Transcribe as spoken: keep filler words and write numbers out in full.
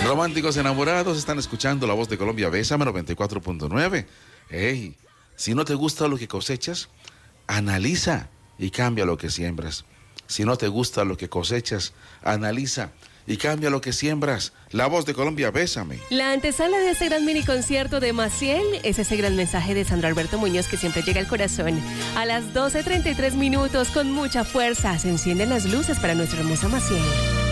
Románticos enamorados están escuchando La Voz de Colombia, Bésame noventa y cuatro punto nueve. Hey, si no te gusta lo que cosechas, analiza y cambia lo que siembras. Si no te gusta lo que cosechas, analiza y cambia lo que siembras. La Voz de Colombia, Bésame. La antesala de este gran mini concierto de Maciel es ese gran mensaje de Sandro Alberto Muñoz que siempre llega al corazón. A las doce treinta y tres minutos, con mucha fuerza, se encienden las luces para nuestra hermosa Maciel.